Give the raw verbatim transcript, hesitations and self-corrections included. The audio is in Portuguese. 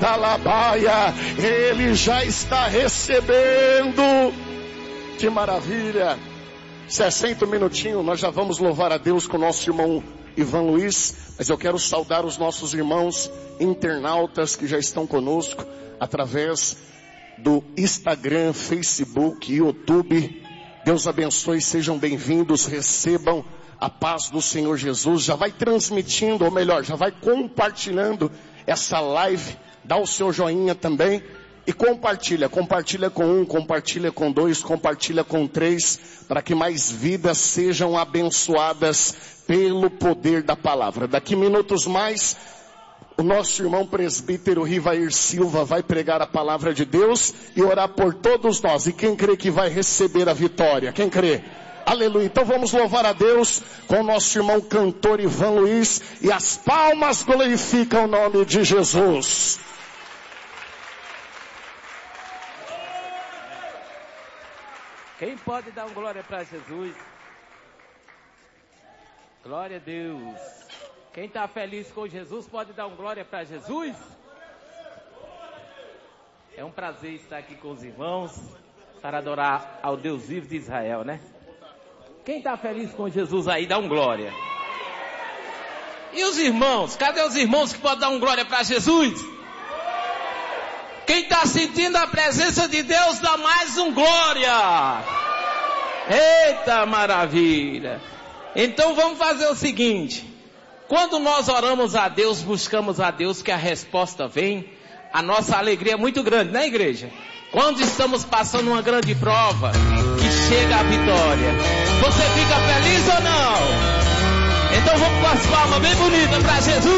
Calabaia, Ele já está recebendo. Que maravilha. sessenta minutinhos, nós já vamos louvar a Deus com o nosso irmão Ivan Luiz, mas eu quero saudar os nossos irmãos internautas que já estão conosco através do Instagram, Facebook, YouTube. Deus abençoe, sejam bem-vindos, recebam a paz do Senhor Jesus. Já vai transmitindo, ou melhor, já vai compartilhando essa live, dá o seu joinha também e compartilha, compartilha com um, compartilha com dois, compartilha com três, para que mais vidas sejam abençoadas pelo poder da palavra. Daqui minutos mais, o nosso irmão presbítero Rivair Silva vai pregar a palavra de Deus e orar por todos nós. E quem crê que vai receber a vitória? Quem crê? Aleluia. Então vamos louvar a Deus com o nosso irmão cantor Ivan Luiz. E as palmas glorificam o nome de Jesus. Quem pode dar um glória para Jesus? Glória a Deus. Quem está feliz com Jesus pode dar um glória para Jesus? É um prazer estar aqui com os irmãos para adorar ao Deus vivo de Israel, né? Quem está feliz com Jesus aí, dá um glória. E os irmãos? Cadê os irmãos que podem dar um glória para Jesus? Quem está sentindo a presença de Deus, dá mais um glória. Eita maravilha. Então vamos fazer o seguinte. Quando nós oramos a Deus, buscamos a Deus, que a resposta vem, a nossa alegria é muito grande, né, igreja? Quando estamos passando uma grande prova, que chega a vitória, você fica feliz ou não? Então vamos com as palmas bem bonitas para Jesus.